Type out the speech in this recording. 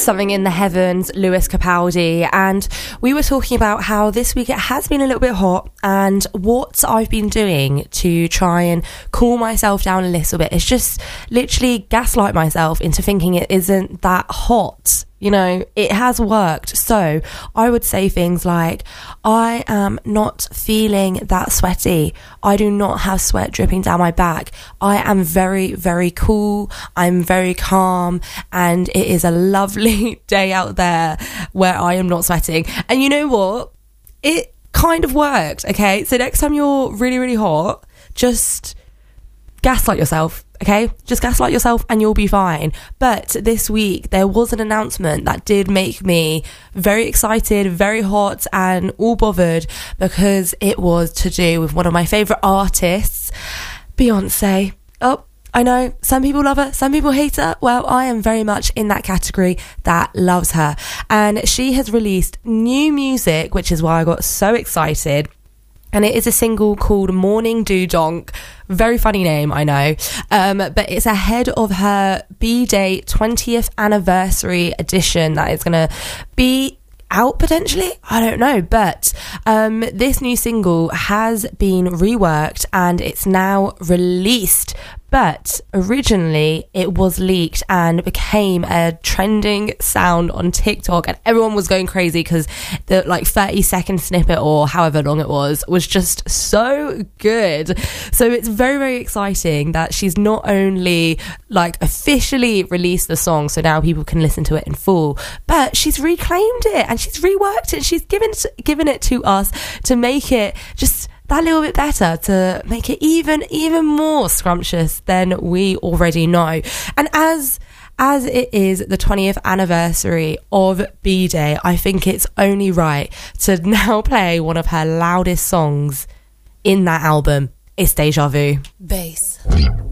Something in the Heavens, Lewis Capaldi, and we were talking about how this week it has been a little bit hot, and what I've been doing to try and cool myself down a little bit is just literally gaslight myself into thinking it isn't that hot. You know, it has worked. So I would say things like, I am not feeling that sweaty. I do not have sweat dripping down my back. I am very, very cool. I'm very calm. And it is a lovely day out there where I am not sweating. And you know what? It kind of worked, okay? So next time you're really, really hot, just gaslight yourself. Okay, just gaslight yourself and you'll be fine. But this week there was an announcement that did make me very excited, very hot and all bothered, because it was to do with one of my favourite artists, Beyonce. Oh, I know, some people love her, some people hate her. Well, I am very much in that category that loves her. And she has released new music, which is why I got so excited. And it is a single called Morning Dew Donk. Very funny name, I know. But it's ahead of her B-Day 20th anniversary edition that is going to be out potentially. I don't know. But this new single has been reworked and it's now released. But originally it was leaked and became a trending sound on TikTok, and everyone was going crazy because the 30-second snippet, or however long it was just so good. So it's very, very exciting that she's not only officially released the song, so now people can listen to it in full, but she's reclaimed it and she's reworked it. She's given it to us to make it just that little bit better, to make it even more scrumptious than we already know. And as it is the 20th anniversary of B-Day, I think it's only right to now play one of her loudest songs in that album. It's Deja Vu. Bass.